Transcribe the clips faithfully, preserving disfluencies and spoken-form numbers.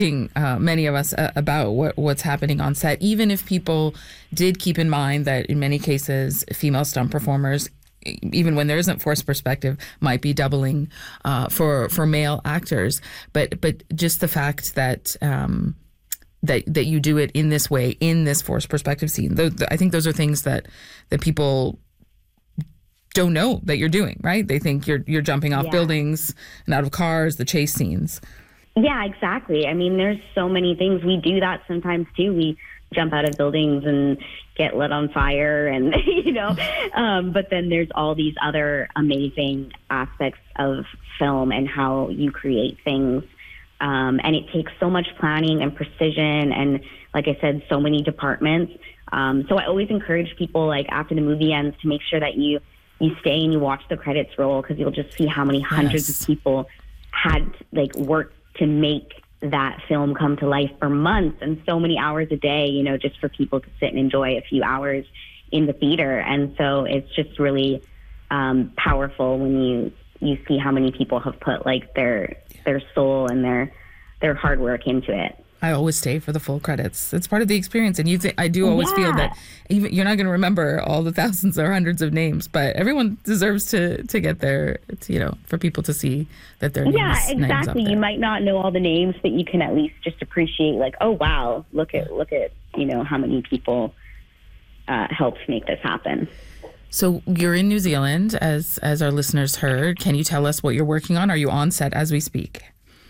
Uh, many of us uh, about what, what's happening on set, even if people did keep in mind that in many cases, female stunt performers, even when there isn't forced perspective, might be doubling uh, for for male actors. But but just the fact that um, that that you do it in this way, in this forced perspective scene, th- th- I think those are things that that people don't know that you're doing. Right? They think you're you're jumping off Yeah. buildings and out of cars, the chase scenes. Yeah, exactly. I mean, there's so many things. We do that sometimes too. We jump out of buildings and get lit on fire and, you know, um, but then there's all these other amazing aspects of film and how you create things. Um, and it takes so much planning and precision and, like I said, so many departments. Um, so I always encourage people, like, after the movie ends, to make sure that you, you stay and you watch the credits roll, because you'll just see how many hundreds Yes. of people had, like, worked to make that film come to life for months and so many hours a day, you know, just for people to sit and enjoy a few hours in the theater. And so it's just really um, powerful when you, you see how many people have put like their, their soul and their, their hard work into it. I always stay for the full credits. It's part of the experience. And you th- I do always feel Yeah. that even, you're not going to remember all the thousands or hundreds of names, but everyone deserves to, to get there, to, you know, for people to see that their names, Yeah, names up exactly. there. You might not know all the names, but you can at least just appreciate, like, oh, wow, look at, look at, you know, how many people uh, helped make this happen. So you're in New Zealand, as as our listeners heard. Can you tell us what you're working on? Are you on set as we speak?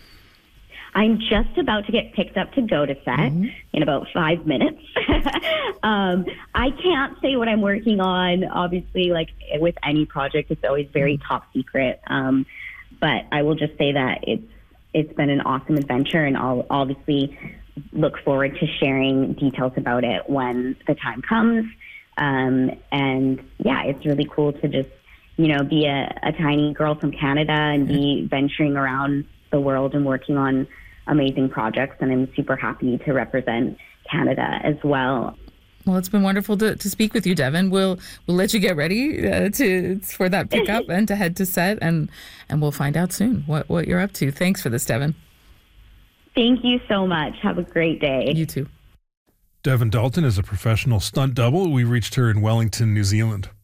I'm just about to get picked up to go to set Mm-hmm. in about five minutes. um, I can't say what I'm working on. Obviously, like with any project, it's always very top secret. Um, but I will just say that it's it's been an awesome adventure, and I'll obviously look forward to sharing details about it when the time comes. Um, and yeah, it's really cool to just, you know, be a, a tiny girl from Canada and be venturing around the world and working on amazing projects. And I'm super happy to represent Canada as well. Well, it's been wonderful to, to speak with you, Devin. We'll we'll let you get ready uh, to for that pickup and to head to set, and and we'll find out soon what, what you're up to. Thanks for this, Devin. Thank you so much. Have a great day. You too. Devin Dalton is a professional stunt double. We reached her in Wellington, New Zealand.